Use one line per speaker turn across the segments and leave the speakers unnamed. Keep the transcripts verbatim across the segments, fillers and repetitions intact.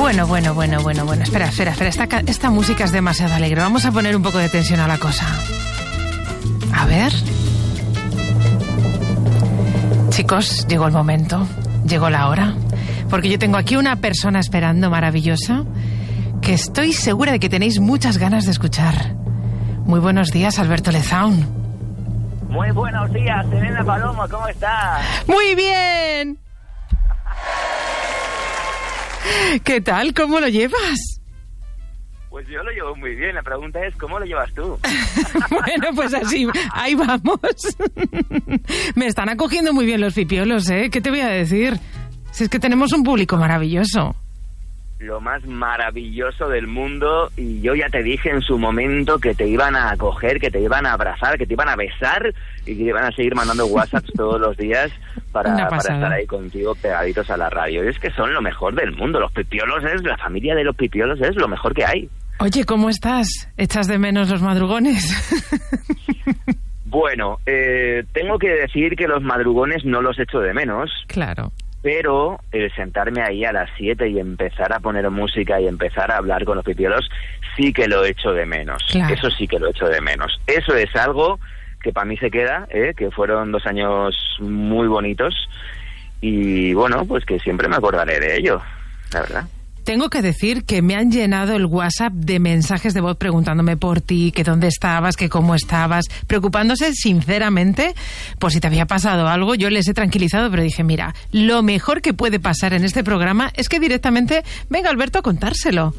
Bueno, bueno, bueno, bueno, bueno. Espera, espera, espera. Esta, esta música es demasiado alegre. Vamos a poner un poco de tensión a la cosa. A ver. Chicos, llegó el momento. Llegó la hora. Porque yo tengo aquí una persona esperando maravillosa que estoy segura de que tenéis muchas ganas de escuchar. Muy buenos días, Alberto Lezaun.
Muy buenos días, Elena Palomo, ¿cómo estás?
¡Muy bien! ¿Qué tal? ¿Cómo lo llevas?
Pues yo lo llevo muy bien. La pregunta es, ¿cómo lo llevas tú?
Bueno, pues así, ahí vamos. Me están acogiendo muy bien los pipiolos, ¿eh? ¿Qué te voy a decir? Si es que tenemos un público maravilloso.
Lo más maravilloso del mundo, y yo ya te dije en su momento que te iban a acoger, que te iban a abrazar, que te iban a besar y que te iban a seguir mandando WhatsApps todos los días para, para estar ahí contigo pegaditos a la radio. Y es que son lo mejor del mundo. Los pipiolos es, la familia de los pipiolos es lo mejor que hay.
Oye, ¿cómo estás? ¿Echas de menos los madrugones?
Bueno, eh, tengo que decir que los madrugones no los echo de menos.
Claro.
Pero el sentarme ahí a las siete y empezar a poner música y empezar a hablar con los pipiolos, sí que lo echo de menos. Claro. Eso sí que lo echo de menos. Eso es algo que para mí se queda, ¿eh? Que fueron dos años muy bonitos y bueno, pues que siempre me acordaré de ello, la verdad.
Tengo que decir que me han llenado el WhatsApp de mensajes de voz preguntándome por ti, que dónde estabas, que cómo estabas, preocupándose sinceramente por si te había pasado algo. Yo les he tranquilizado, pero dije, mira, lo mejor que puede pasar en este programa es que directamente venga Alberto a contárselo.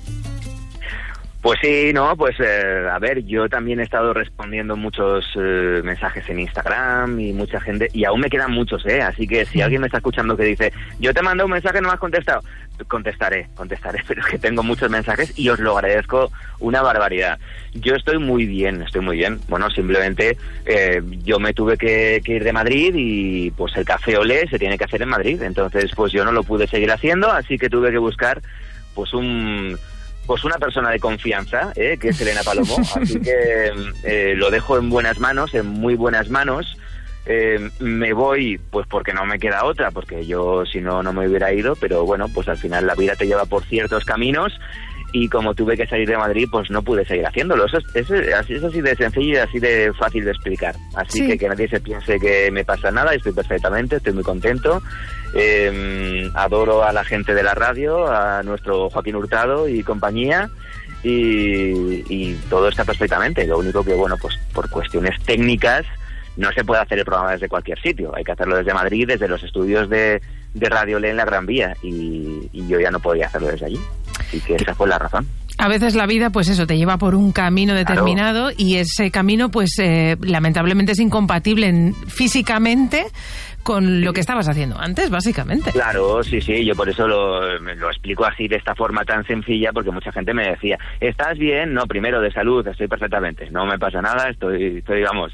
Pues sí, no, pues eh, a ver, yo también he estado respondiendo muchos eh, mensajes en Instagram y mucha gente, y aún me quedan muchos, ¿eh? Así que si alguien me está escuchando que dice, yo te mando un mensaje y no me has contestado, contestaré, contestaré, pero es que tengo muchos mensajes y os lo agradezco una barbaridad. Yo estoy muy bien, estoy muy bien. Bueno, simplemente eh, yo me tuve que, que ir de Madrid y pues el café olé se tiene que hacer en Madrid, entonces pues yo no lo pude seguir haciendo, así que tuve que buscar pues un... Pues una persona de confianza, ¿eh? Que es Elena Palomo, así que eh, lo dejo en buenas manos, en muy buenas manos. Eh, me voy, pues porque no me queda otra, porque yo si no, no me hubiera ido, pero bueno, pues al final la vida te lleva por ciertos caminos y como tuve que salir de Madrid, pues no pude seguir haciéndolo. Eso es, es, así, es así de sencillo y así de fácil de explicar. Así sí. que que nadie se piense que me pasa nada, estoy perfectamente, estoy muy contento. Eh, adoro a la gente de la radio, a nuestro Joaquín Hurtado y compañía, y, y todo está perfectamente. Lo único que, bueno, pues por cuestiones técnicas no se puede hacer el programa desde cualquier sitio, hay que hacerlo desde Madrid, desde los estudios de, de Radio L en la Gran Vía, y, y yo ya no podía hacerlo desde allí, así que esa fue la razón.
A veces la vida, pues eso, te lleva por un camino determinado, claro. Y ese camino, pues eh, lamentablemente es incompatible en, físicamente con lo que estabas haciendo antes, básicamente.
Claro, sí, sí, yo por eso lo, lo explico así, de esta forma tan sencilla, porque mucha gente me decía, ¿estás bien? No, primero de salud, estoy perfectamente, no me pasa nada, estoy, estoy vamos,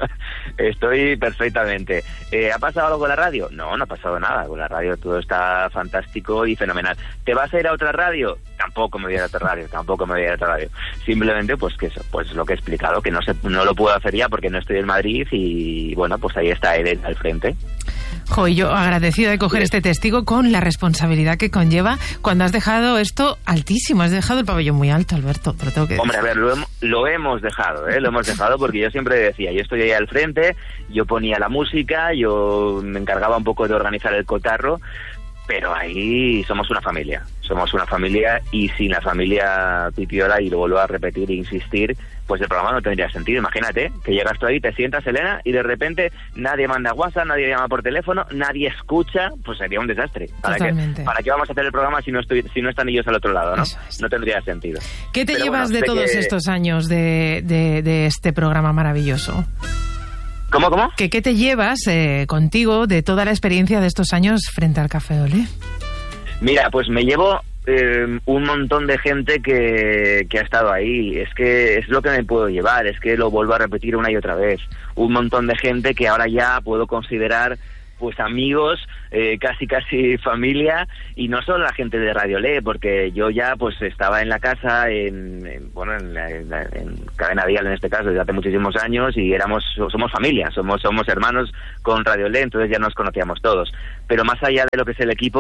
estoy perfectamente. Eh, ¿Ha pasado algo con la radio? No, no ha pasado nada, con la radio todo está fantástico y fenomenal. ¿Te vas a ir a otra radio? Tampoco me voy a ir a otra radio, tampoco me voy a ir a otra radio. Simplemente, pues que eso, pues lo que he explicado, que no se, no lo puedo hacer ya porque no estoy en Madrid y, bueno, pues ahí está él al frente.
Jo, y yo agradecida de coger este testigo con la responsabilidad que conlleva cuando has dejado esto altísimo, has dejado el pabellón muy alto, Alberto, te lo tengo que decir.
Hombre, a ver, lo, hem- lo hemos dejado, ¿eh? Lo hemos dejado porque yo siempre decía, yo estoy ahí al frente, yo ponía la música, yo me encargaba un poco de organizar el cotarro, pero ahí somos una familia, somos una familia y sin la familia Pipiola, y lo vuelvo a repetir e insistir, pues el programa no tendría sentido. Imagínate que llegas tú ahí, te sientas, Elena, y de repente nadie manda WhatsApp, nadie llama por teléfono, nadie escucha, pues sería un desastre. ¿Para qué, ¿para qué vamos a hacer el programa si no estoy, si no están ellos al otro lado, no? Es. No tendría sentido.
¿Qué te
Pero
llevas
bueno,
de todos
que...
estos años de, de, de este programa maravilloso?
¿Cómo, cómo?
¿Qué, qué te llevas eh, contigo de toda la experiencia de estos años frente al Café Olé?
Mira, pues me llevo eh, un montón de gente que, que ha estado ahí. Es que es lo que me puedo llevar, es que lo vuelvo a repetir una y otra vez. Un montón de gente que ahora ya puedo considerar pues amigos, eh, casi casi familia, y no solo la gente de Radio L, porque yo ya pues estaba en la casa, en, en bueno, en, la, en, la, en Cadena Dial en este caso, desde hace muchísimos años, y éramos, somos familia, somos somos hermanos con Radio L, entonces ya nos conocíamos todos. Pero más allá de lo que es el equipo,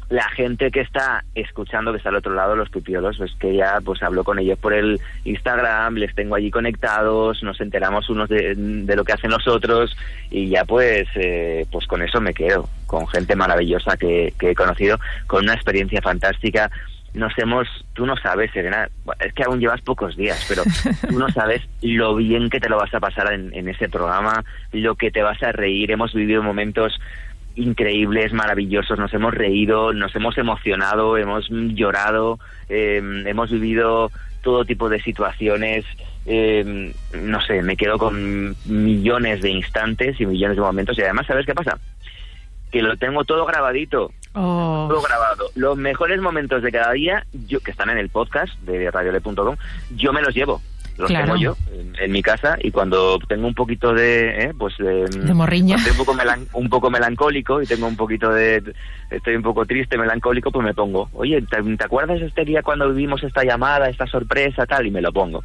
la gente que está escuchando, que está al otro lado, los pipiolos, pues que ya pues hablo con ellos por el Instagram, les tengo allí conectados, nos enteramos unos de, de lo que hacen los otros, y ya pues eh, pues con eso me quedo, con gente maravillosa que, que he conocido, con una experiencia fantástica. Nos hemos, tú no sabes, Elena, es que aún llevas pocos días, pero tú no sabes lo bien que te lo vas a pasar en, en ese programa, lo que te vas a reír. Hemos vivido momentos increíbles, maravillosos, nos hemos reído, nos hemos emocionado, hemos llorado, eh, hemos vivido todo tipo de situaciones, eh, no sé, me quedo con millones de instantes y millones de momentos, y además, ¿sabes qué pasa? Que lo tengo todo grabadito.
Oh.
Todo grabado. Los mejores momentos de cada día, yo que están en el podcast de radiole punto com, yo me los llevo. Los
claro.
tengo yo en, en mi casa, y cuando tengo un poquito de eh, pues de,
de morriña,
estoy un poco melan, un poco melancólico y tengo un poquito de estoy un poco triste, melancólico, pues me pongo, oye, ¿te, ¿te acuerdas este día cuando vivimos esta llamada, esta sorpresa, tal? Y me lo pongo.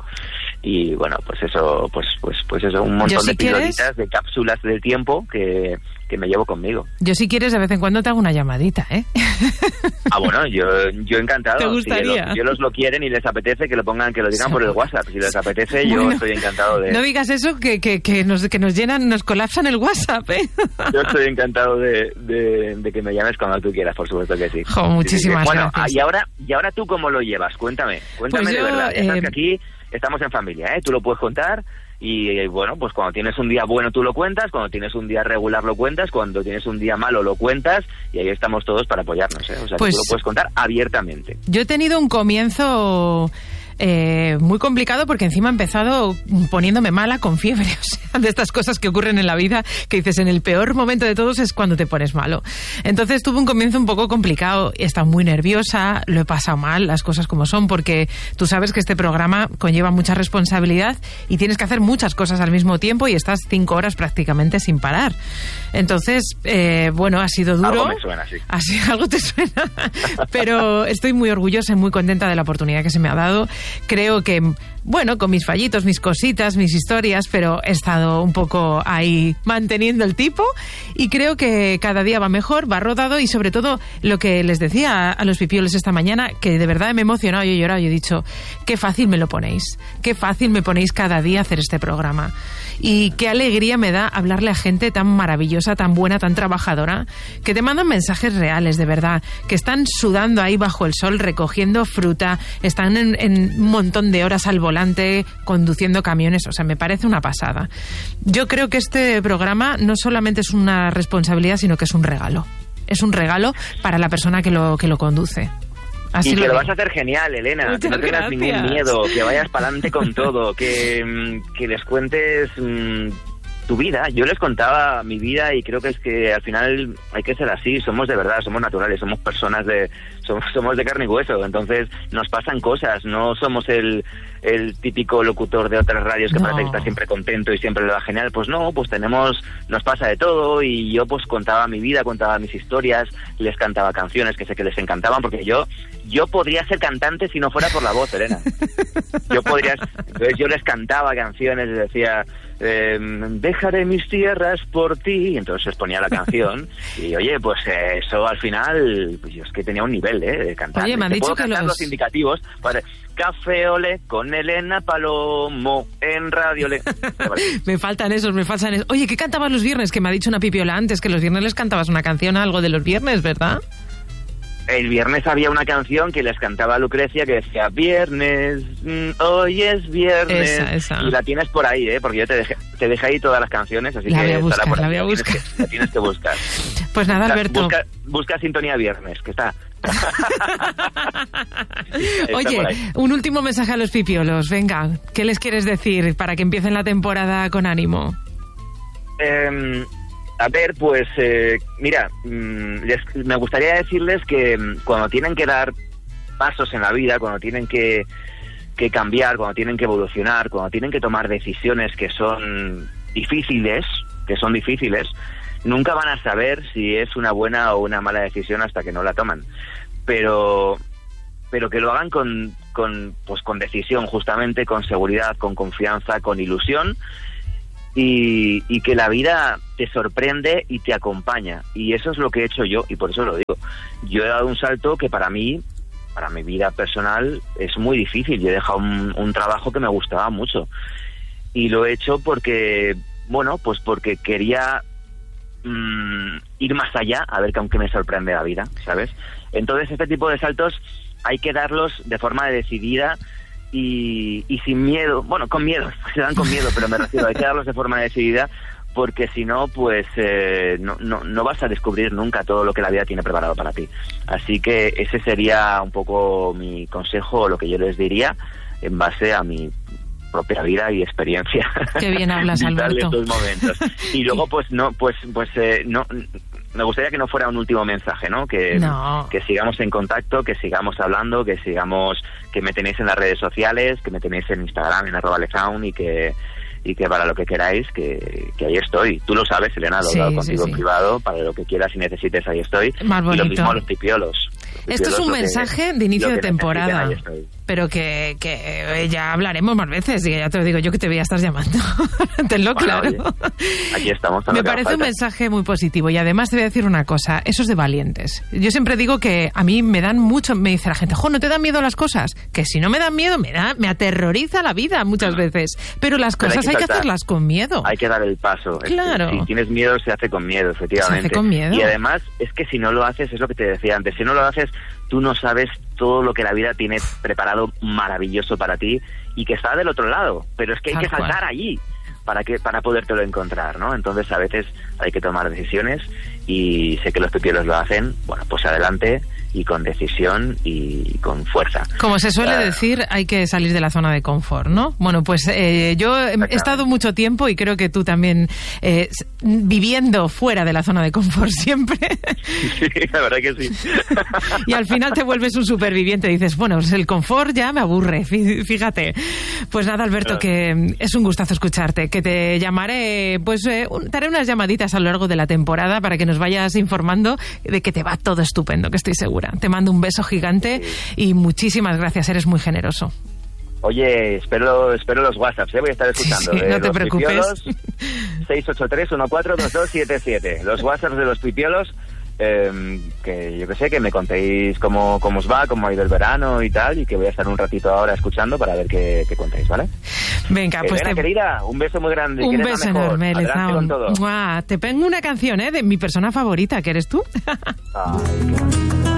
Y bueno, pues eso, pues pues pues eso, un montón
si
de pildoritas,
quieres...
de cápsulas del tiempo que que me llevo conmigo.
Yo, si quieres, de vez en cuando te hago una llamadita, ¿eh?
Ah, bueno, yo yo encantado.
¿Te gustaría?
Si ellos los lo quieren y les apetece, que lo pongan, que lo digan por el WhatsApp. Si les apetece, yo bueno, estoy encantado de...
No digas eso, que, que, que, nos, que nos llenan, nos colapsan el WhatsApp, ¿eh?
Yo estoy encantado de, de, de que me llames cuando tú quieras, por supuesto que sí.
Jo, muchísimas
sí, sí, sí. Bueno,
gracias.
Y ahora, y ahora tú, ¿cómo lo llevas? Cuéntame, cuéntame pues yo, de verdad. Eh... Sabes que aquí estamos en familia, ¿eh? Tú lo puedes contar. Y bueno, pues cuando tienes un día bueno tú lo cuentas, cuando tienes un día regular lo cuentas, cuando tienes un día malo lo cuentas, y ahí estamos todos para apoyarnos, ¿eh? O sea, pues, que tú lo puedes contar abiertamente.
Yo he tenido un comienzo eh, muy complicado, porque encima he empezado poniéndome mala con fiebre, o sea, de estas cosas que ocurren en la vida, que dices, en el peor momento de todos es cuando te pones malo. Entonces tuve un comienzo un poco complicado, he estado muy nerviosa, lo he pasado mal, las cosas como son, porque tú sabes que este programa conlleva mucha responsabilidad y tienes que hacer muchas cosas al mismo tiempo, y estás cinco horas prácticamente sin parar. Entonces, eh, bueno, ha sido duro.
Algo me suena, sí.
Así, algo te suena. Pero estoy muy orgullosa y muy contenta de la oportunidad que se me ha dado. Creo que, bueno, con mis fallitos, mis cositas, mis historias, pero he estado un poco ahí manteniendo el tipo, y creo que cada día va mejor, va rodado, y sobre todo lo que les decía a los pipioles esta mañana, que de verdad me he emocionado y he llorado, y he dicho, qué fácil me lo ponéis, qué fácil me ponéis cada día hacer este programa. Y qué alegría me da hablarle a gente tan maravillosa, tan buena, tan trabajadora, que te mandan mensajes reales, de verdad, que están sudando ahí bajo el sol, recogiendo fruta, están en, en un montón de horas al volante, conduciendo camiones. O sea, me parece una pasada. Yo creo que este programa no solamente es una responsabilidad, sino que es un regalo. Es un regalo para la persona que lo, que lo conduce. Así
y que
lo,
lo vas a hacer genial, Elena.
Muchas
que no tengas
gracias.
Ningún miedo, que vayas para adelante con todo, que, que les cuentes mmm, tu vida. Yo les contaba mi vida, y creo que es que al final hay que ser así. Somos de verdad, somos naturales, somos personas de somos, somos de carne y hueso. Entonces nos pasan cosas. No somos el, el típico locutor de otras radios que no. parece que está siempre contento y siempre le va genial. Pues no, pues tenemos, nos pasa de todo, y yo pues contaba mi vida, contaba mis historias, les cantaba canciones que sé que les encantaban, porque yo yo podría ser cantante si no fuera por la voz, Elena. Yo podría, entonces yo les cantaba canciones, les decía, eh, dejaré mis tierras por ti, y entonces les ponía la canción, y oye, pues eh, eso al final, pues yo es que tenía un nivel, ¿eh? De cantar.
Oye, me han
Te
dicho
puedo
que
cantar
los...
los indicativos para Café Ole con Elena Palomo en Radio Le.
Me faltan esos, me faltan esos. Oye, ¿qué cantabas los viernes? Que me ha dicho una pipiola antes, que los viernes les cantabas una canción, algo de los viernes, ¿verdad?
El viernes había una canción que les cantaba Lucrecia, que decía, viernes, mmm, hoy es viernes.
Esa, esa.
Y la tienes por ahí, ¿eh? Porque yo te dejé, te dejé ahí todas las canciones, así
la
que
voy a buscar,
por
la
ahí,
voy a
la
buscar.
Tienes que, la tienes que buscar.
Pues nada,
busca,
Alberto.
Busca, busca Sintonía Viernes, que está.
Oye, un último mensaje a los pipiolos. Venga, ¿qué les quieres decir para que empiecen la temporada con ánimo?
Eh... A ver, pues, eh, mira, mmm, les, me gustaría decirles que mmm, cuando tienen que dar pasos en la vida, cuando tienen que, que cambiar, cuando tienen que evolucionar, cuando tienen que tomar decisiones que son difíciles, que son difíciles, nunca van a saber si es una buena o una mala decisión hasta que no la toman. Pero, pero que lo hagan con, con, pues, con decisión, justamente, con seguridad, con confianza, con ilusión. y, y que la vida te sorprende y te acompaña. Y eso es lo que he hecho yo, y por eso lo digo. Yo he dado un salto que para mí, para mi vida personal, es muy difícil. Yo he dejado un, un trabajo que me gustaba mucho. Y lo he hecho porque, bueno, pues porque quería mmm, ir más allá, a ver que aunque me sorprende la vida, ¿sabes? Entonces este tipo de saltos hay que darlos de forma decidida y, y sin miedo. Bueno, con miedo, se dan con miedo, pero me refiero, hay que darlos de forma decidida, porque si no, pues eh, no, no, no vas a descubrir nunca todo lo que la vida tiene preparado para ti. Así que ese sería un poco mi consejo, o lo que yo les diría, en base a mi propia vida y experiencia.
Qué bien hablas, Alberto.
En estos momentos. Y luego, pues no, pues, pues eh, no. Me gustaría que no fuera un último mensaje, ¿no? Que,
no.
que sigamos en contacto, que sigamos hablando, que sigamos, que me tenéis en las redes sociales, que me tenéis en Instagram, en arroba lezaun, y que y que para lo que queráis, que, que ahí estoy. Tú lo sabes, Elena, lo he
sí,
hablado contigo
sí,
en
sí.
privado, para lo que quieras y necesites, ahí estoy.
Más bonito.
Y lo mismo a los pipiolos.
Esto es un mensaje de inicio de temporada,
estoy.
pero que, que ya hablaremos más veces, y ya te lo digo yo que te voy a estar llamando. Tenlo
Bueno,
claro.
Oye, aquí estamos.
Me parece un mensaje muy positivo, y además te voy a decir una cosa, eso es de valientes. Yo siempre digo que a mí me dan mucho, me dice la gente, jo, ¿no te dan miedo las cosas? Que si no me dan miedo, me da, me aterroriza la vida muchas veces, pero las cosas pero hay, que, hay que hacerlas con miedo.
Hay que dar el paso.
Claro.
Si tienes miedo, se hace con miedo, efectivamente.
Se hace con miedo.
Y además, es que si no lo haces, es lo que te decía antes, si no lo haces, tú no sabes todo lo que la vida tiene preparado maravilloso para ti y que está del otro lado, pero es que hay Tal que saltar cual. allí para que para podértelo encontrar, ¿no? Entonces a veces hay que tomar decisiones, y sé que los pipiolos lo hacen, bueno, pues adelante, y con decisión y con fuerza.
Como se suele uh, decir, hay que salir de la zona de confort, ¿no? Bueno, pues eh, yo he estado mucho tiempo, y creo que tú también, eh, viviendo fuera de la zona de confort siempre.
Sí, la verdad que sí.
Y al final te vuelves un superviviente, dices, bueno, pues el confort ya me aburre, fíjate. Pues nada, Alberto, uh. que es un gustazo escucharte, que te llamaré, pues eh, te haré unas llamaditas a lo largo de la temporada para que nos vayas informando de que te va todo estupendo, que estoy segura. Te mando un beso gigante, sí. Y muchísimas gracias, eres muy generoso.
Oye, espero espero los WhatsApps, ¿eh? Voy a estar escuchando.
Sí, sí, no te preocupes.
seis ocho tres uno cuatro dos dos siete siete. Los WhatsApps de los pipiolos, eh, que yo que sé, que me contéis cómo, cómo os va, cómo ha ido el verano y tal, y que voy a estar un ratito ahora escuchando para ver qué, qué contáis, ¿vale?
Venga, pues
Elena,
te...
querida, un beso muy grande.
Un beso enorme,
Lezaun.
Te pongo una canción, ¿eh? De mi persona favorita, que eres tú.
Ay, qué